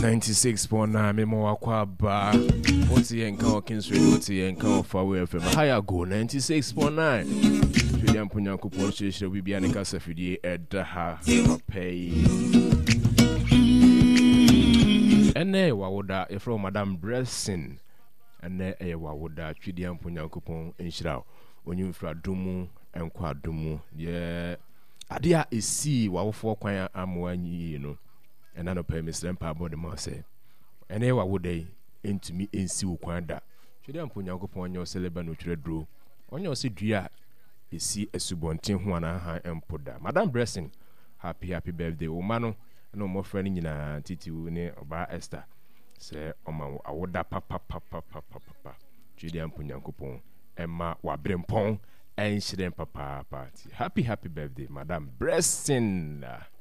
96.9 Memo Aquaba. What's the encounter? Kingsbury, what's the encounter for away from higher go 96.9. Julian Punyanko Ponche, we be an Casa Fidi at the half pay. And there, what would that from Madame Bressin? And there, what would that Julian Punyanko Pon in Shroud when you fra Dumu and Quadumu? Yeah, Adia is see what for quite am 1 year, you know. And I don't pay Miss Lempa about the mouse. And here what would they into me in Siu Quanda? Should I put your your celebration which you drew on your CDR? You see a subontin Juana high and put that. Madame Blessing, happy birthday, O Mano, and no more friend in a titi near Bar Esther. Say, Oma, I would that papa. Julian Punyankupon, Emma Wabrimpon, and she then papa party. Happy birthday, Madame Blessing.